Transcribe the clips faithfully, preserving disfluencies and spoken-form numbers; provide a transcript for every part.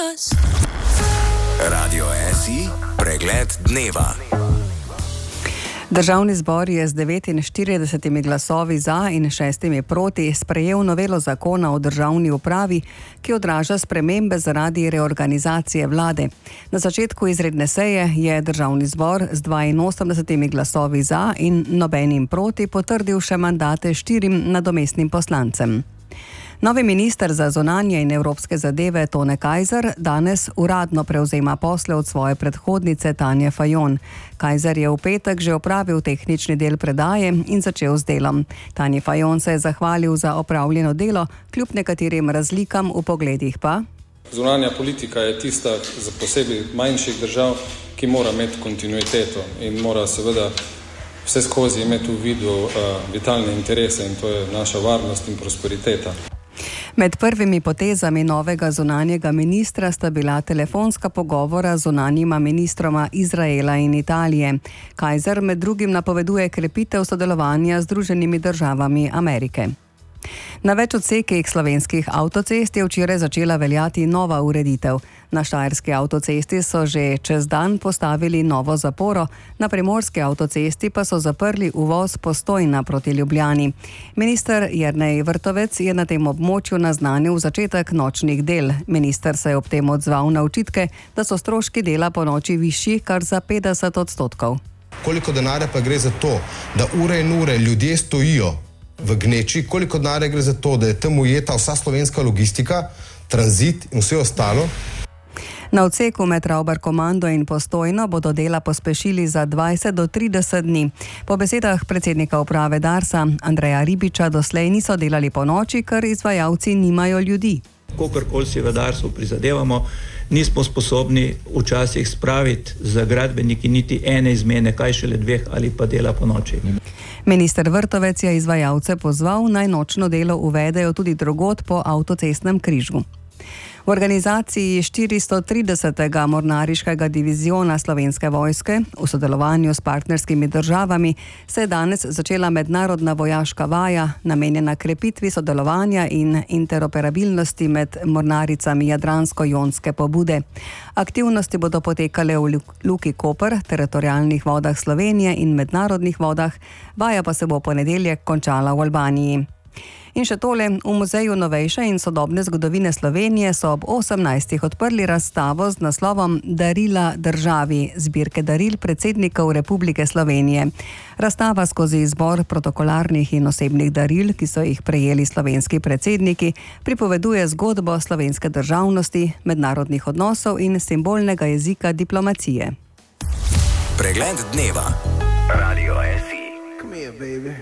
Radio S I, pregled dneva. Državni zbor je z devetinštiridesetimi glasovi za in šestimi proti sprejel novelo zakona o državni upravi, ki odraža spremembe zaradi reorganizacije vlade. Na začetku izredne seje je državni zbor z dvainosemdesetimi glasovi za in nobenim proti potrdil še mandate štirim nadomestnim poslancem. Novi minister za zunanje in evropske zadeve Tone Kajzer danes uradno prevzema posle od svoje predhodnice Tanje Fajon. Kajzer je v petek že opravil tehnični del predaje in začel z delom. Tanje Fajon se je zahvalil za opravljeno delo, kljub nekaterim razlikam v pogledih pa. Zunanja politika je tista za posebej manjših držav, ki mora imeti kontinuiteto in mora seveda vse skozi imeti v vidu uh, vitalne interese, in to je naša varnost in prosperiteta. Med prvimi potezami novega zunanjega ministra sta bila telefonska pogovora z zunanjima ministroma Izraela in Italije. Kajzer med drugim napoveduje krepitev sodelovanja z Združenimi državami Amerike. Na več odsekih slovenskih avtocest je včeraj začela veljati nova ureditev. Na štajerski avtocesti so že čez dan postavili novo zaporo, na primorski avtocesti pa so zaprli uvoz Postojna proti Ljubljani. Minister Jernej Vrtovec je na tem območju naznanil začetek nočnih del. Minister se je ob tem odzval na očitke, da so stroški dela po noči višji kar za petdeset odstotkov. Koliko denarja pa gre za to, da ure in ure ljudje stojijo v gneči, koliko denarja gre za to, da je tam ujeta vsa slovenska logistika, tranzit in vse ostalo? Na odseku med Ravbarkomando in Postojno bodo dela pospešili za dvajset do trideset dni. Po besedah predsednika uprave Darsa Andreja Ribiča doslej niso delali po noči, ker izvajalci nimajo ljudi. Kokorkoli si v Darsu prizadevamo, nismo sposobni včasih spraviti za gradbeniki niti ene izmene, kaj šele dveh ali pa dela po noči. Minister Vrtovec je izvajalce pozval, naj nočno delo uvedejo tudi drugod po avtocestnem križu. V organizaciji štiristotridesetega mornariškega diviziona Slovenske vojske v sodelovanju s partnerskimi državami se je danes začela mednarodna vojaška vaja, namenjena krepitvi sodelovanja in interoperabilnosti med mornaricami jadransko-jonske pobude. Aktivnosti bodo potekale v Luki Koper, teritorialnih vodah Slovenije in mednarodnih vodah, vaja pa se bo v ponedeljek končala v Albaniji. In še tole, v Muzeju novejše in sodobne zgodovine Slovenije so ob osemnajstih odprli razstavo z naslovom Darila državi, zbirke daril predsednikov Republike Slovenije. Razstava skozi izbor protokolarnih in osebnih daril, ki so jih prejeli slovenski predsedniki, pripoveduje zgodbo slovenske državnosti, mednarodnih odnosov in simbolnega jezika diplomacije. Pregled dneva. Radio S I. Come here, baby.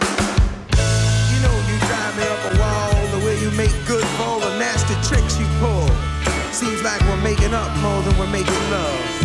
Me up a wall, the way you make good for all the nasty tricks you pull. Seems like we're making up more than we're making love.